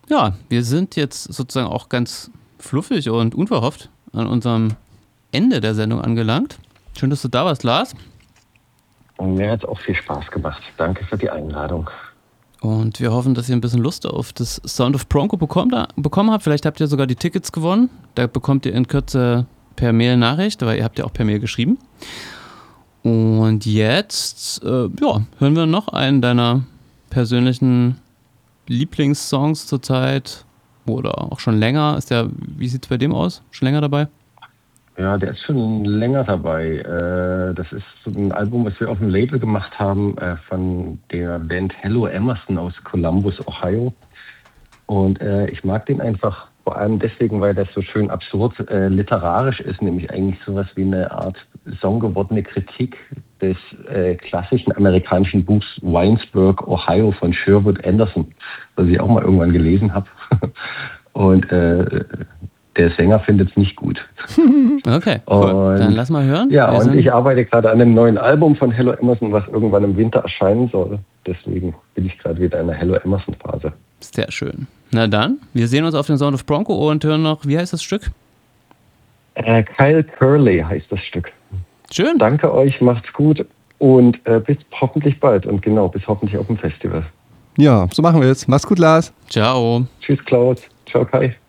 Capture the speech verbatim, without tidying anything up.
Ja, wir sind jetzt sozusagen auch ganz fluffig und unverhofft an unserem Ende der Sendung angelangt. Schön, dass du da warst, Lars. Und mir hat es auch viel Spaß gemacht. Danke für die Einladung. Und wir hoffen, dass ihr ein bisschen Lust auf das Sound of Bronco bekommen, bekommen habt. Vielleicht habt ihr sogar die Tickets gewonnen. Da bekommt ihr in Kürze per Mail Nachricht, weil ihr habt ja auch per Mail geschrieben. Und jetzt äh, ja, hören wir noch einen deiner persönlichen Lieblingssongs zurzeit oder auch schon länger. Ist der, wie sieht es bei dem aus? Schon länger dabei? Ja, der ist schon länger dabei. Äh, das ist so ein Album, was wir auf dem Label gemacht haben äh, von der Band Hello Emerson aus Columbus, Ohio. Und äh, ich mag den einfach vor allem deswegen, weil das so schön absurd äh, literarisch ist, nämlich eigentlich sowas wie eine Art songgewordene Kritik des äh, klassischen amerikanischen Buchs Winesburg, Ohio von Sherwood Anderson, was ich auch mal irgendwann gelesen habe. Und äh, der Sänger findet es nicht gut. Okay, cool. Und, dann lass mal hören. Ja, und ich arbeite gerade an einem neuen Album von Hello Emerson, was irgendwann im Winter erscheinen soll. Deswegen bin ich gerade wieder in der Hello Emerson-Phase. Sehr schön. Na dann, wir sehen uns auf den Sound of Bronco und hören noch, wie heißt das Stück? Äh, Kyle Curley heißt das Stück. Schön. Danke euch, macht's gut und äh, bis hoffentlich bald. Und genau, bis hoffentlich auf dem Festival. Ja, so machen wir es. Mach's gut, Lars. Ciao. Tschüss, Klaus. Ciao, Kai.